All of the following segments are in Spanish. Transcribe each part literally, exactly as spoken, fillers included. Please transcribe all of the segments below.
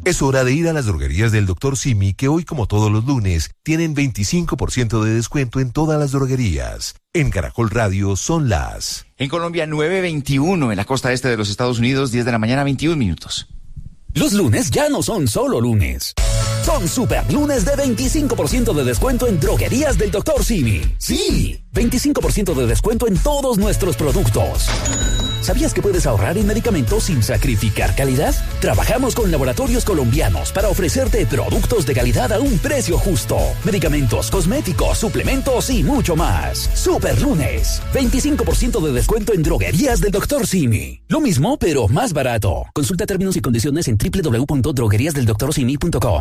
Es hora de ir a las droguerías del doctor Simi, que hoy, como todos los lunes, tienen veinticinco por ciento de descuento en todas las droguerías. En Caracol Radio son las... En Colombia, nueve veintiuno, en la costa este de los Estados Unidos, diez de la mañana, veintiún minutos. Los lunes ya no son solo lunes. Son super lunes de veinticinco por ciento de descuento en droguerías del doctor Simi. Sí, veinticinco por ciento de descuento en todos nuestros productos. ¿Sabías que puedes ahorrar en medicamentos sin sacrificar calidad? Trabajamos con laboratorios colombianos para ofrecerte productos de calidad a un precio justo. Medicamentos, cosméticos, suplementos y mucho más. Super lunes. veinticinco por ciento de descuento en droguerías del doctor Simi. Lo mismo, pero más barato. Consulta términos y condiciones en doble u doble u doble u punto droguerías del doctor simi punto co.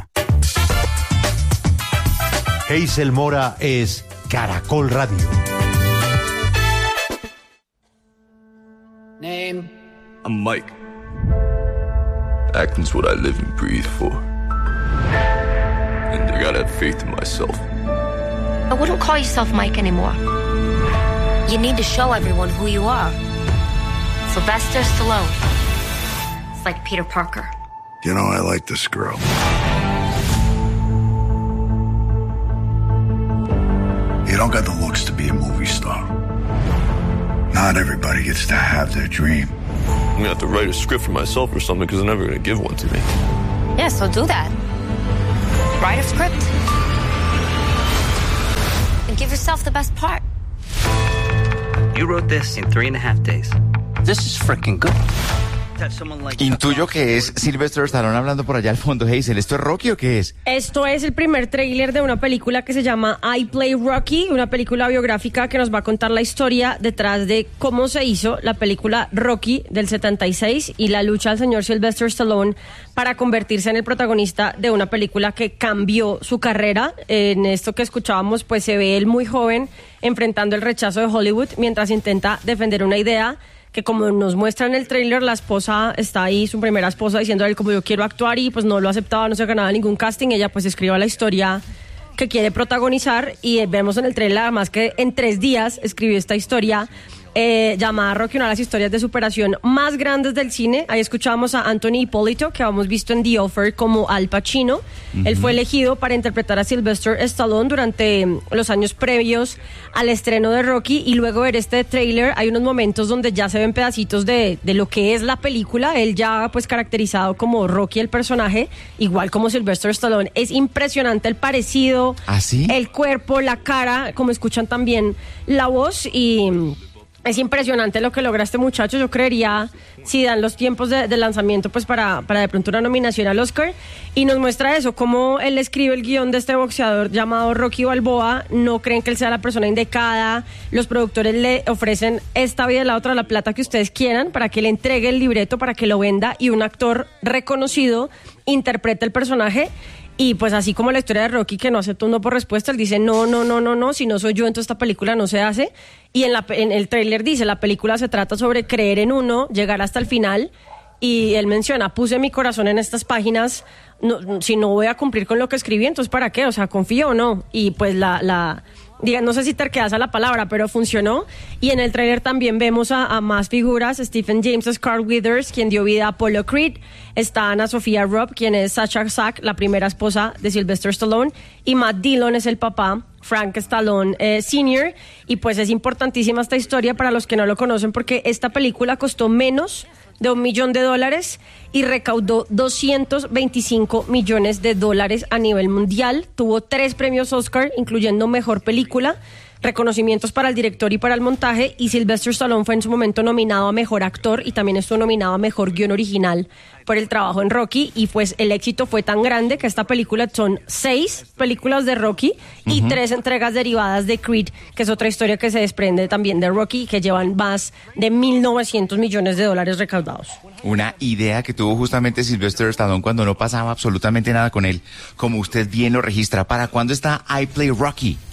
Hazel Mora es Caracol Radio. Name? I'm Mike. Acting's what I live and breathe for. And I gotta have faith in myself. I wouldn't call yourself Mike anymore. You need to show everyone who you are. Sylvester Stallone. It's like Peter Parker. You know, I like this girl. You don't got the looks to be a movie star. Not everybody gets to have their dream. I'm gonna have to write a script for myself or something because they're never gonna give one to me. Yeah, so do that. Write a script. And give yourself the best part. You wrote this in three and a half days. This is freaking good. Intuyo que es Sylvester Stallone hablando por allá al fondo. Hazel, ¿esto es Rocky o qué es? Esto es el primer tráiler de una película que se llama I Play Rocky, una película biográfica que nos va a contar la historia detrás de cómo se hizo la película Rocky del setenta y seis y la lucha del señor Sylvester Stallone para convertirse en el protagonista de una película que cambió su carrera. En esto que escuchábamos, pues se ve él muy joven enfrentando el rechazo de Hollywood mientras intenta defender una idea que, como nos muestra en el tráiler, la esposa está ahí, su primera esposa, diciendo a él como yo quiero actuar, y pues no lo aceptaba, no se ganaba ningún casting. Ella pues escribe la historia que quiere protagonizar y vemos en el tráiler además que en tres días escribió esta historia eh, llamada Rocky, una de las historias de superación más grandes del cine. Ahí escuchábamos a Anthony Hipólito, que habíamos visto en The Offer como Al Pacino. Uh-huh. Él fue elegido para interpretar a Sylvester Stallone durante los años previos al estreno de Rocky, y luego ver este tráiler hay unos momentos donde ya se ven pedacitos de, de lo que es la película. Él ya pues caracterizado como Rocky el personaje, igual como Sylvester Stallone. Es impresionante el parecido, ¿ah, sí? El cuerpo, la cara, como escuchan también la voz, y es impresionante lo que logra este muchacho. Yo creería, si dan los tiempos de, de lanzamiento, pues para, para de pronto una nominación al Oscar. Y nos muestra eso, cómo él escribe el guión de este boxeador llamado Rocky Balboa. No creen que él sea la persona indicada. Los productores le ofrecen esta vida y la otra, la plata que ustedes quieran, para que le entregue el libreto, para que lo venda, y un actor reconocido interpreta el personaje. Y pues así como la historia de Rocky, que no acepta un no por respuesta, él dice no, no, no, no, no, si no soy yo, entonces esta película no se hace. Y en, la, en el tráiler dice, la película se trata sobre creer en uno, llegar hasta el final. Y él menciona, puse mi corazón en estas páginas, no, si no voy a cumplir con lo que escribí, entonces ¿para qué? O sea, ¿confío o no? Y pues la... la diga, no sé si terquedad a la palabra, pero funcionó. Y en el tráiler también vemos a, a más figuras. Stephen James es Carl Weathers, quien dio vida a Apollo Creed. Está Ana Sofía Robb, quien es Sasha Sack, la primera esposa de Sylvester Stallone. Y Matt Dillon es el papá, Frank Stallone eh, senior. Y pues es importantísima esta historia para los que no lo conocen, porque esta película costó menos de un millón de dólares y recaudó doscientos veinticinco millones de dólares a nivel mundial. Tuvo tres premios Oscar, incluyendo Mejor Película, reconocimientos para el director y para el montaje, y Sylvester Stallone fue en su momento nominado a Mejor Actor y también estuvo nominado a Mejor Guión Original por el trabajo en Rocky. Y pues el éxito fue tan grande que esta película son seis películas de Rocky y uh-huh. tres entregas derivadas de Creed, que es otra historia que se desprende también de Rocky, que llevan más de mil novecientos millones de dólares recaudados. Una idea que tuvo justamente Sylvester Stallone cuando no pasaba absolutamente nada con él, como usted bien lo registra. ¿Para cuándo está I Play Rocky?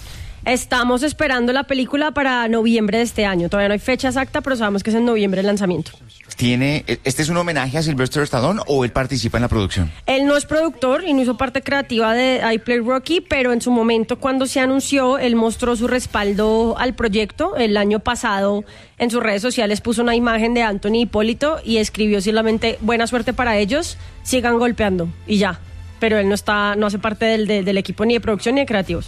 Estamos esperando la película para noviembre de este año. Todavía no hay fecha exacta, pero sabemos que es en noviembre el lanzamiento. ¿Tiene, este es un homenaje a Sylvester Stallone o él participa en la producción? Él no es productor y no hizo parte creativa de I Play Rocky, pero en su momento cuando se anunció, él mostró su respaldo al proyecto. El año pasado en sus redes sociales puso una imagen de Anthony Hipólito y escribió solamente buena suerte para ellos, sigan golpeando y ya. Pero él no está, no hace parte del, de, del equipo ni de producción ni de creativos.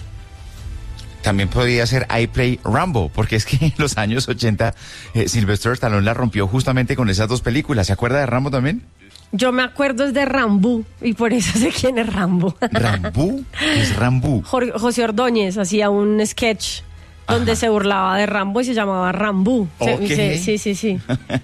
También podría ser I Play Rambo, porque es que en los años ochenta eh, Sylvester Stallone la rompió justamente con esas dos películas. ¿Se acuerda de Rambo también? Yo me acuerdo es de Rambo y por eso sé quién es Rambo. ¿Rambo? Es Rambo. José Ordóñez hacía un sketch donde Ajá. se burlaba de Rambo y se llamaba Rambo. Okay. Sí, sí, sí.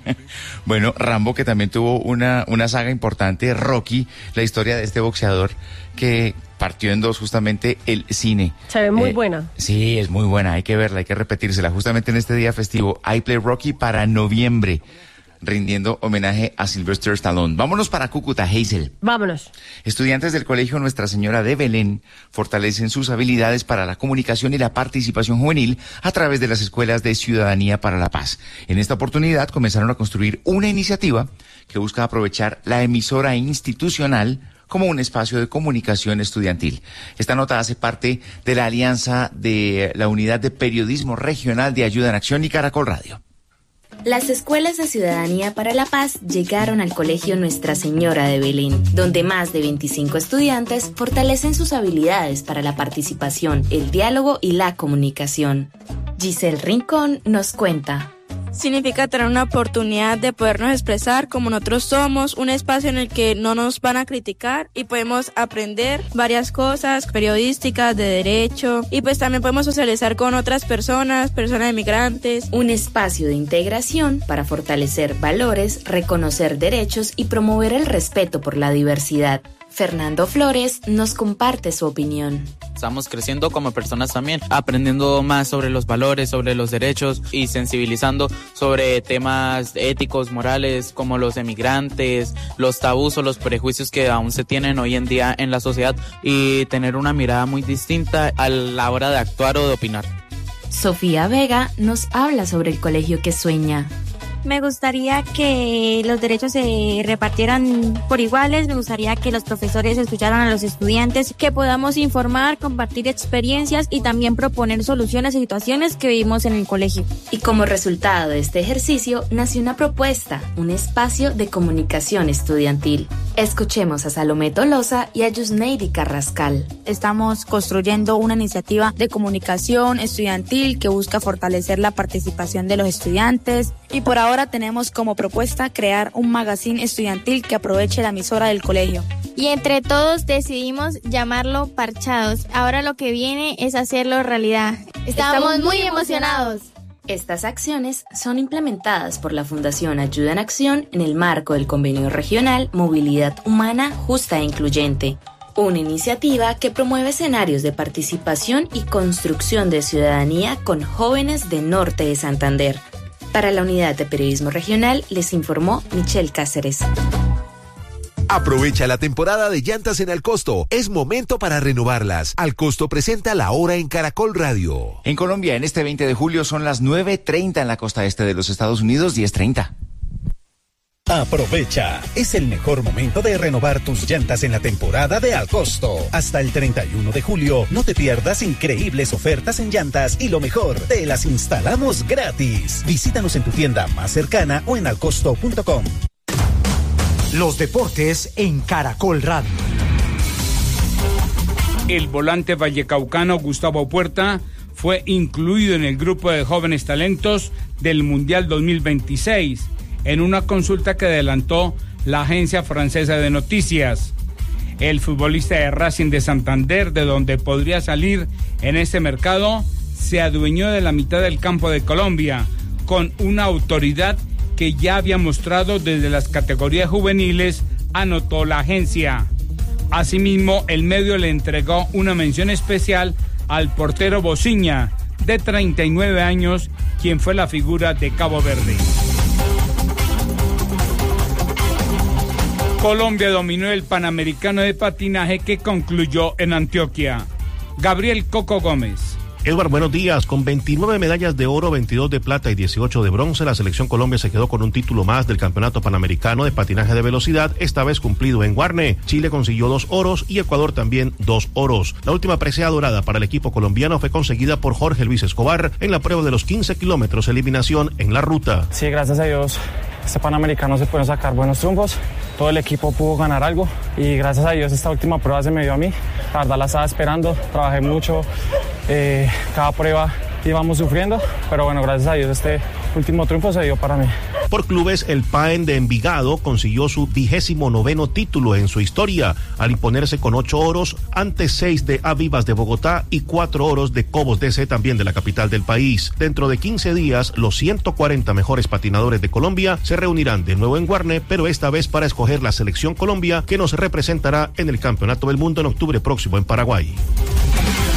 Bueno, Rambo, que también tuvo una, una saga importante, Rocky, la historia de este boxeador que partió en dos justamente el cine. Se ve muy eh, buena. Sí, es muy buena, hay que verla, hay que repetírsela. Justamente en este día festivo, I Play Rocky para noviembre, rindiendo homenaje a Sylvester Stallone. Vámonos para Cúcuta, Hazel. Vámonos. Estudiantes del Colegio Nuestra Señora de Belén fortalecen sus habilidades para la comunicación y la participación juvenil a través de las escuelas de Ciudadanía para la Paz. En esta oportunidad comenzaron a construir una iniciativa que busca aprovechar la emisora institucional como un espacio de comunicación estudiantil. Esta nota hace parte de la alianza de la Unidad de Periodismo Regional de Ayuda en Acción y Caracol Radio. Las escuelas de Ciudadanía para la Paz llegaron al Colegio Nuestra Señora de Belén, donde más de veinticinco estudiantes fortalecen sus habilidades para la participación, el diálogo y la comunicación. Giselle Rincón nos cuenta. Significa tener una oportunidad de podernos expresar como nosotros somos, un espacio en el que no nos van a criticar y podemos aprender varias cosas periodísticas, de derecho, y pues también podemos socializar con otras personas, personas inmigrantes. Un espacio de integración para fortalecer valores, reconocer derechos y promover el respeto por la diversidad. Fernando Flores nos comparte su opinión. Estamos creciendo como personas también, aprendiendo más sobre los valores, sobre los derechos y sensibilizando sobre temas éticos, morales, como los emigrantes, los tabús o los prejuicios que aún se tienen hoy en día en la sociedad y tener una mirada muy distinta a la hora de actuar o de opinar. Sofía Vega nos habla sobre el colegio que sueña. Me gustaría que los derechos se repartieran por iguales, me gustaría que los profesores escucharan a los estudiantes, que podamos informar, compartir experiencias y también proponer soluciones a situaciones que vivimos en el colegio. Y como resultado de este ejercicio nació una propuesta, un espacio de comunicación estudiantil. Escuchemos a Salomé Tolosa y a Yusneidi Carrascal. Estamos construyendo una iniciativa de comunicación estudiantil que busca fortalecer la participación de los estudiantes y por ahora Ahora tenemos como propuesta crear un magazine estudiantil que aproveche la emisora del colegio. Y entre todos decidimos llamarlo Parchados. Ahora lo que viene es hacerlo realidad. Estamos, Estamos muy emocionados. Estas acciones son implementadas por la Fundación Ayuda en Acción en el marco del Convenio Regional Movilidad Humana Justa e Incluyente. Una iniciativa que promueve escenarios de participación y construcción de ciudadanía con jóvenes de Norte de Santander. Para la Unidad de Periodismo Regional les informó Michelle Cáceres. Aprovecha la temporada de llantas en Alcosto. Es momento para renovarlas. Alcosto presenta La Hora en Caracol Radio. En Colombia, en este veinte de julio son las nueve treinta en la costa este de los Estados Unidos, diez treinta. Aprovecha, es el mejor momento de renovar tus llantas en la temporada de Alcosto. Hasta el treinta y uno de julio, no te pierdas increíbles ofertas en llantas y lo mejor, te las instalamos gratis. Visítanos en tu tienda más cercana o en alcosto punto com. Los deportes en Caracol Radio. El volante vallecaucano Gustavo Puerta fue incluido en el grupo de jóvenes talentos del Mundial dos mil veintiséis. En una consulta que adelantó la agencia francesa de noticias. El futbolista de Racing de Santander, de donde podría salir en este mercado, se adueñó de la mitad del campo de Colombia, con una autoridad que ya había mostrado desde las categorías juveniles, anotó la agencia. Asimismo, el medio le entregó una mención especial al portero Bociña, de treinta y nueve años, quien fue la figura de Cabo Verde. Colombia dominó el Panamericano de Patinaje que concluyó en Antioquia. Gabriel Coco Gómez. Edward, buenos días. Con veintinueve medallas de oro, veintidós de plata y dieciocho de bronce, la selección Colombia se quedó con un título más del Campeonato Panamericano de Patinaje de Velocidad, esta vez cumplido en Guarne. Chile consiguió dos oros y Ecuador también dos oros. La última presea dorada para el equipo colombiano fue conseguida por Jorge Luis Escobar en la prueba de los quince kilómetros eliminación en la ruta. Sí, gracias a Dios, este Panamericano se pueden sacar buenos triunfos. Todo el equipo pudo ganar algo y gracias a Dios esta última prueba se me dio a mí. La verdad la estaba esperando, trabajé mucho, eh, cada prueba íbamos sufriendo, pero bueno, gracias a Dios este último triunfo se dio para mí. Por clubes, el P A E N de Envigado consiguió su vigésimo noveno título en su historia, al imponerse con ocho oros ante seis de Avivas de Bogotá y cuatro oros de Cobos D C, también de la capital del país. Dentro de quince días, los ciento cuarenta mejores patinadores de Colombia se reunirán de nuevo en Guarne, pero esta vez para escoger la selección Colombia que nos representará en el Campeonato del Mundo en octubre próximo en Paraguay.